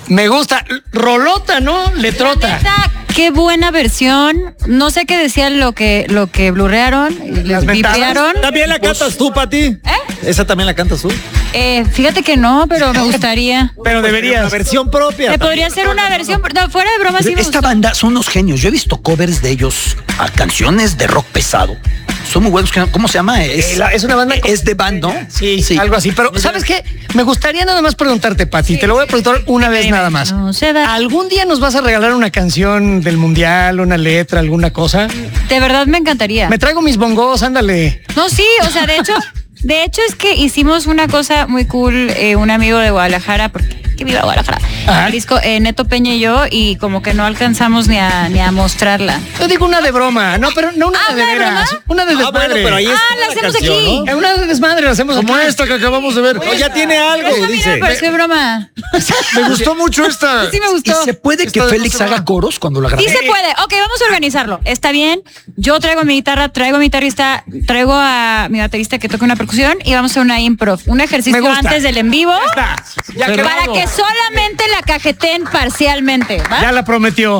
Me gusta. Rolota, ¿no? Letrota. Qué buena versión. No sé qué decía lo que blurrearon. Les vipearon. ¿También la cantas tú, Pati? ¿Esa también la cantas tú? Fíjate que no, pero me gustaría. Pero deberías. Una versión propia. Me podría ser una versión. No, fuera de broma, sí me Esta gustó. banda son unos genios. Yo he visto covers de ellos a canciones de rock pesado. Son muy buenos. ¿Cómo se llama? Es una banda. Es de band, ¿no? Sí, algo así. Pero, ¿sabes qué? Me gustaría nada más preguntarte, Pati. Te lo voy a preguntar una vez nada más. No se da. ¿Algún día nos vas a regalar una canción del mundial, una letra, alguna cosa? De verdad me encantaría. Me traigo mis bongos, ándale. No, sí, o sea, de hecho es que hicimos una cosa muy cool, un amigo de Guadalajara, porque que viva Guadalajara, Jalisco, Neto Peña y yo, y como que no alcanzamos ni a mostrarla. Yo digo una de broma, no, pero no una de ¿una de veras. broma? Una de desmadre. Bueno, pero ahí está la hacemos canción, aquí. ¿no? Una de desmadre la hacemos Como aquí. esta que acabamos de ver. No, ya tiene algo, Pero dice. mira, pareció broma. Me gustó mucho esta. Sí me ¿Y gustó. se puede que Esta de Félix no se va. haga coros cuando la grabe? Sí se puede. Ok, vamos a organizarlo. Está bien. Yo traigo mi guitarra, traigo a mi guitarrista, traigo a mi baterista que toca una percusión y vamos a hacer una improv. Un ejercicio Me gusta. antes del en vivo. Ya Para quedado. que solamente la cajeteen parcialmente. ¿va? Ya la prometió.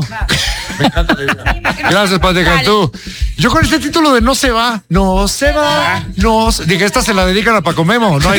Gracias, Pati Cantú. Yo con este título de No se va, no se va, no se... Dije, esta se la dedican a Paco Memo. No hay...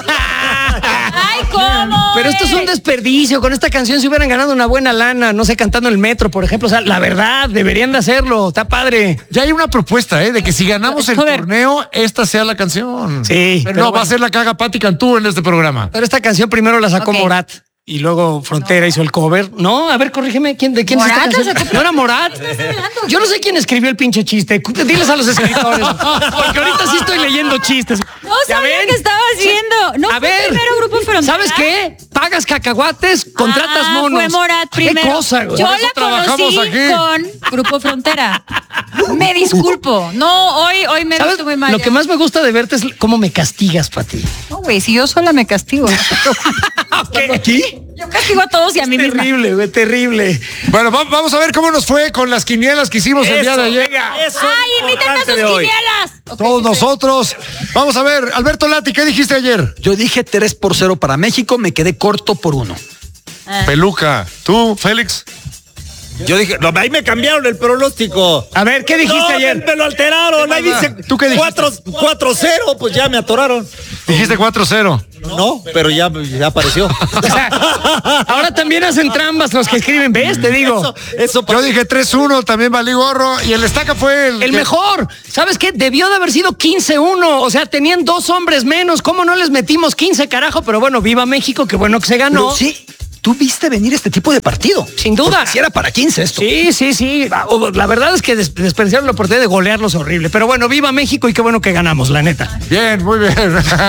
Ay, ¿cómo? Pero esto es un desperdicio. Con esta canción se hubieran ganado una buena lana, no sé, cantando en el metro, por ejemplo. O sea, la verdad, deberían de hacerlo. Está padre. Ya hay una propuesta, de que si ganamos el Joder. torneo, esta sea la canción. Sí, Pero pero no, va a bueno. ser la que haga Pati Cantú en este programa. Pero esta canción primero la sacó Ok. Morat. Y luego Frontera hizo el cover. No, a ver, corrígeme, ¿de quién es esta ¿Morat canción? la sacó? ¿No era Morat? Yo no sé quién escribió el pinche chiste. Diles a los escritores. Porque ahorita sí estoy leyendo chistes. No ¿Ya sabía ven? que estaba haciendo. No A fue ver, primero Grupo Frontera. ¿sabes qué? Pagas cacahuates, contratas monos. Fue Morat primero. ¿Qué cosa, güey? Yo Por eso la trabajamos conocí aquí. con Grupo Frontera. Me disculpo. No, hoy me he ¿Sabes? visto muy mal. Lo que más me gusta de verte es cómo me castigas, Pati. No, güey, si yo sola me castigo. ¿Aquí? Yo castigo a todos y a mí misma. Terrible, güey, terrible. Bueno, vamos a ver cómo nos fue con las quinielas que hicimos el día de ayer. Eso ¡Ay, invítenme a importante sus de hoy. quinielas! Ok, Todos está bien. nosotros. Vamos a ver, Alberto Lati, ¿qué dijiste ayer? Yo dije 3-0 para México, me quedé corto por 1. Peluca. ¿Tú, Félix? Yo dije, no, ahí me cambiaron el pronóstico. A ver, ¿qué dijiste No, ayer? me lo alteraron. Ahí dice ¿Tú qué dijiste? 4-0, pues ya me atoraron. Dijiste 4-0. No, pero ya apareció. O sea, ahora también hacen trampas los que escriben, ¿ves? Te digo. Eso Yo dije 3-1, también valí gorro. Y el estaca fue El mejor. ¿Sabes qué? Debió de haber sido 15-1. O sea, tenían 2 hombres menos. ¿Cómo no les metimos 15, carajo? Pero bueno, viva México, qué bueno que se ganó. No, sí, tú viste venir este tipo de partido. Sin duda. Porque si era para 15 esto. Sí. La verdad es que desperdiciaron la oportunidad de golearlos horrible. Pero bueno, viva México y qué bueno que ganamos, la neta. Bien, muy bien.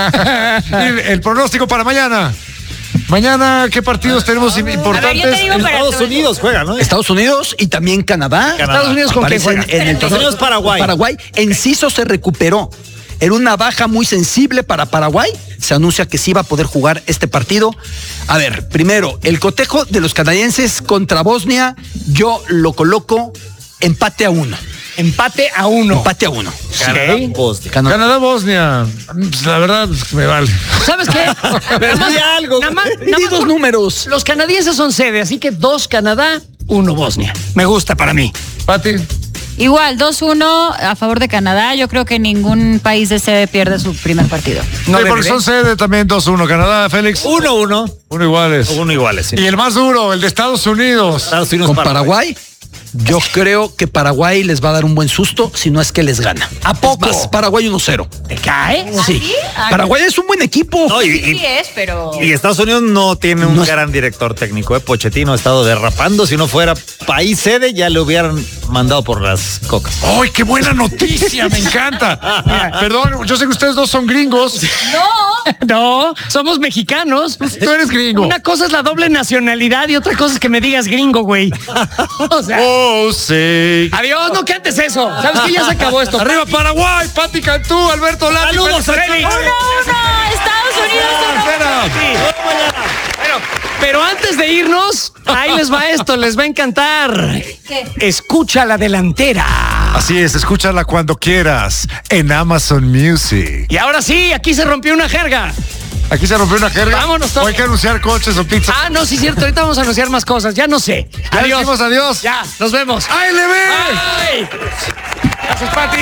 Y el pronóstico para mañana. Mañana, ¿qué partidos tenemos importantes? yo te digo para Estados Unidos juega, ¿no? Estados Unidos y también Canadá. Estados Unidos con quién Aparecen juega. en el Estados Unidos, Paraguay. Paraguay. Enciso se recuperó. Era una baja muy sensible para Paraguay. Se anuncia que sí va a poder jugar este partido. A ver, primero, el cotejo de los canadienses contra Bosnia, yo lo coloco empate a 1. Empate a 1. Empate a 1. Bosnia. Canadá-Bosnia. Pues, la verdad, me vale. ¿Sabes qué? Di algo. Nada más Di dos números. Los canadienses son sede, así que 2 Canadá, 1 Bosnia. Me gusta para mí. Pati. Igual, 2-1 a favor de Canadá. Yo creo que ningún país de sede pierde su primer partido. No Sí, porque debería. son sede también 2-1. Canadá, Félix. 1-1. Uno iguales. Uno iguales, sí. Y el más duro, el de Estados Unidos. Estados Unidos, Con Paraguay, yo creo que Paraguay les va a dar un buen susto, si no es que les gana. ¿A poco? Es más, Paraguay 1-0. ¿Te cae? Sí. Paraguay es un buen equipo. No, Sí es, pero... y Estados Unidos no tiene un No es- gran director técnico. Pochettino ha estado derrapando. Si no fuera país sede, ya le hubieran mandado por las cocas. ¡Ay, qué buena noticia! Me encanta. Perdón, yo sé que ustedes dos son gringos. No, somos mexicanos. Tú eres gringo. Una cosa es la doble nacionalidad y otra cosa es que me digas gringo, güey. O sea, Oh, sí. adiós, no cantes eso. ¿Sabes qué? Ya se acabó esto. Arriba Paraguay, Pati Cantú, Alberto Lati. ¡Saludos, Félix. 1-1, Estados Unidos. Espera. Pero antes antes de irnos, ahí les va esto, les va a encantar. Escucha la delantera. Así es, escúchala cuando quieras en Amazon Music. Y ahora sí, aquí se rompió una jerga. Aquí se rompió una jerga. Vámonos todos. ¿O hay que anunciar coches o pizza? Ah, no, sí, cierto. Ahorita vamos a anunciar más cosas. Ya no sé. Ya Adiós. decimos adiós. Ya, nos vemos. ¡Ay, le ve! ¡Ay! Gracias, Pati.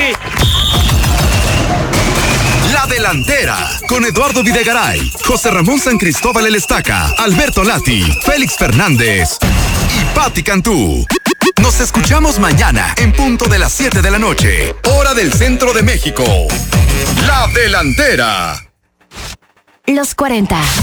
La Delantera, con Eduardo Videgaray, José Ramón San Cristóbal El Estaca, Alberto Lati, Félix Fernández y Pati Cantú. Nos escuchamos mañana en punto de las 7 de la noche, hora del centro de México. La Delantera. Los 40.